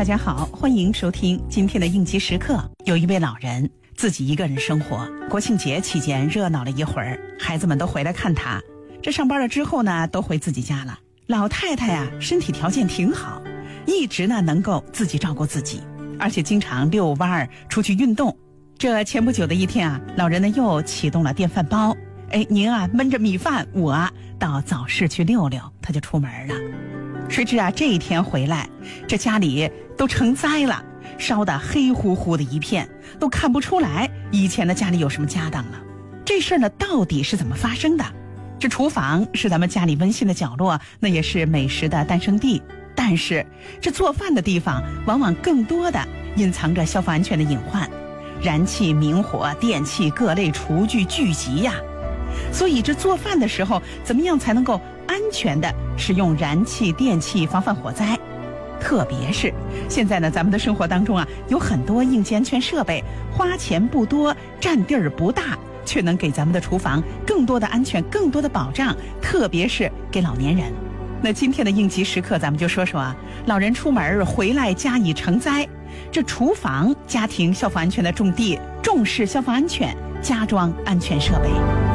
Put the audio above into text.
大家好，欢迎收听今天的应急时刻。有一位老人自己一个人生活，国庆节期间热闹了一会儿，孩子们都回来看他。这上班了之后呢，都回自己家了。老太太啊，身体条件挺好，一直呢能够自己照顾自己，而且经常遛弯儿出去运动。这前不久的一天啊，老人呢又启动了电饭煲。您啊焖着米饭，我啊到早市去溜溜，他就出门了。谁知啊这一天回来，这家里都成灾了，烧得黑乎乎的一片，都看不出来以前的家里有什么家当了。这事儿呢到底是怎么发生的？这厨房是咱们家里温馨的角落，那也是美食的诞生地，但是这做饭的地方往往更多的隐藏着消防安全的隐患，燃气、明火、电器各类厨具聚集呀。所以这做饭的时候怎么样才能够安全的使用燃气电器，防范火灾？特别是现在呢，咱们的生活当中啊有很多应急安全设备，花钱不多，占地儿不大，却能给咱们的厨房更多的安全，更多的保障，特别是给老年人。那今天的应急时刻咱们就说说啊，老人出门回来家已成灾，这厨房家庭消防安全的重地，重视消防安全，加装安全设备。